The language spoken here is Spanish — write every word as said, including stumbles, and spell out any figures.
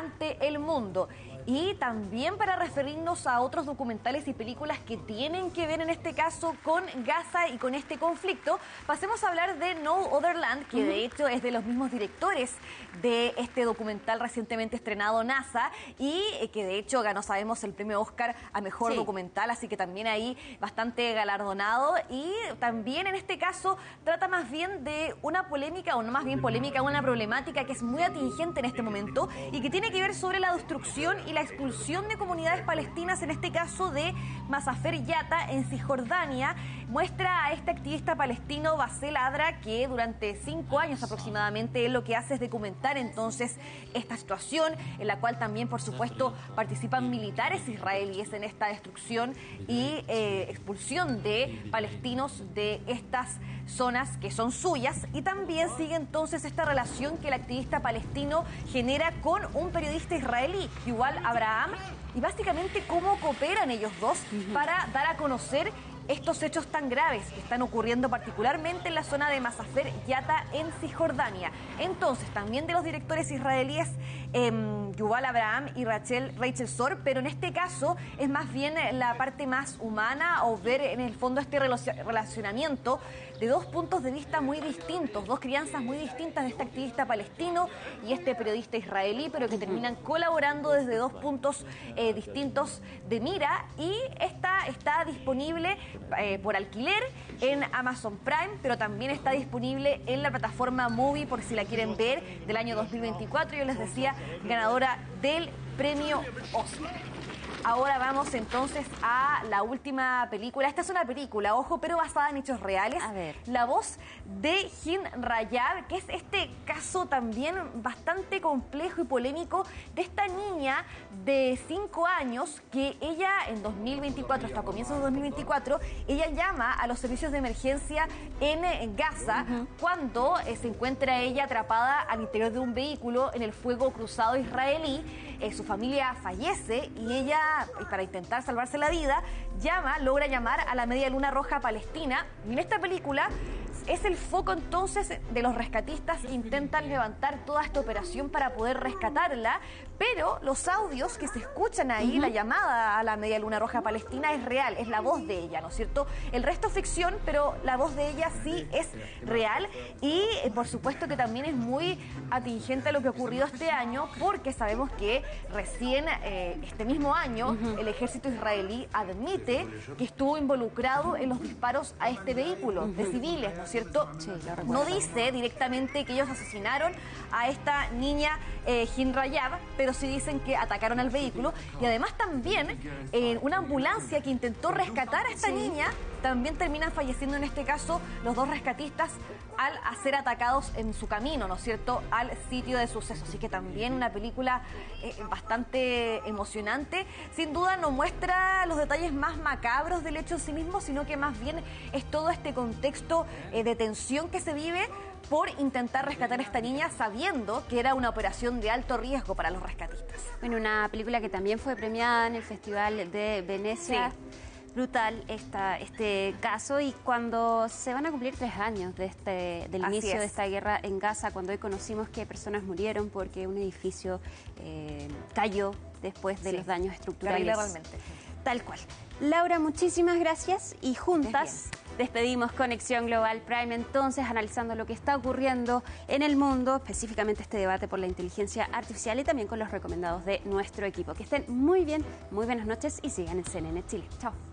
ante el mundo. Y también para referirnos a otros documentales y películas que tienen que ver en este caso con Gaza y con este conflicto, pasemos a hablar de No Other Land, que de hecho es de los mismos directores de este documental recientemente estrenado NASA y que de hecho ganó, sabemos, el premio Oscar a Mejor sí. Documental, así que también ahí bastante galardonado. Y también en este caso trata más bien de una polémica, o no más bien polémica, una problemática que es muy atingente en este momento y que tiene que ver sobre la destrucción y la expulsión de comunidades palestinas, en este caso de Masafer Yatta en Cisjordania. Muestra a este activista palestino Bassel Adra que durante cinco años aproximadamente él lo que hace es documentar entonces esta situación, en la cual también por supuesto participan militares israelíes en esta destrucción y eh, expulsión de palestinos de estas zonas que son suyas. Y también sigue entonces esta relación que el activista palestino genera con un periodista israelí, Yuval Abraham, y básicamente cómo cooperan ellos dos para dar a conocer estos hechos tan graves que están ocurriendo particularmente en la zona de Masafer Yatta en Cisjordania. Entonces, también de los directores israelíes eh, Yuval Abraham y Rachel, Rachel Sor, pero en este caso es más bien la parte más humana, o ver en el fondo este relacionamiento de dos puntos de vista muy distintos, dos crianzas muy distintas de este activista palestino y este periodista israelí, pero que terminan colaborando desde dos puntos eh, distintos de mira. Y esta está disponible Eh, por alquiler en Amazon Prime, pero también está disponible en la plataforma Movie por si la quieren ver, del año dos mil veinticuatro. Yo les decía, ganadora del premio Oscar. Ahora vamos entonces a la última película. Esta es una película, ojo, pero basada en hechos reales. A ver. La voz de Hind Rayab, que es este caso también bastante complejo y polémico de esta niña de cinco años que ella en dos mil veinticuatro, hasta comienzos de dos mil veinticuatro, ella llama a los servicios de emergencia en, en Gaza uh-huh. cuando eh, se encuentra ella atrapada al interior de un vehículo en el fuego cruzado israelí. Eh, su familia fallece y ella, para intentar salvarse la vida, llama, logra llamar a la Media Luna Roja Palestina. Y en esta película es el foco entonces de los rescatistas que intentan levantar toda esta operación para poder rescatarla, pero los audios que se escuchan ahí, uh-huh. la llamada a la Media Luna Roja Palestina es real, es la voz de ella, ¿no es cierto? El resto es ficción, pero la voz de ella sí es real. Y eh, por supuesto que también es muy atingente a lo que ha ocurrido este año, porque sabemos que recién eh, este mismo año uh-huh. el ejército israelí admite que estuvo involucrado en los disparos a este vehículo uh-huh. de civiles, ¿no es cierto? Sí, no dice directamente que ellos asesinaron a esta niña eh, Hind Rayab, pero sí dicen que atacaron al vehículo. Y además también en eh, una ambulancia que intentó rescatar a esta sí. niña, también terminan falleciendo en este caso los dos rescatistas al ser atacados en su camino, ¿no es cierto?, al sitio de suceso. Así que también una película eh, bastante emocionante. Sin duda no muestra los detalles más macabros del hecho en sí mismo, sino que más bien es todo este contexto eh, de tensión que se vive por intentar rescatar a esta niña, sabiendo que era una operación de alto riesgo para los rescatistas. Bueno, una película que también fue premiada en el Festival de Venecia. Sí. Brutal esta, este caso, y cuando se van a cumplir tres años de este, del Así inicio es. de esta guerra en Gaza, cuando hoy conocimos que personas murieron porque un edificio eh, cayó después de sí. los daños estructurales. Realmente. Tal cual. Laura, muchísimas gracias, y juntas despedimos Conexión Global Prime, entonces analizando lo que está ocurriendo en el mundo, específicamente este debate por la inteligencia artificial, y también con los recomendados de nuestro equipo. Que estén muy bien, muy buenas noches y sigan en C N N Chile. Chao.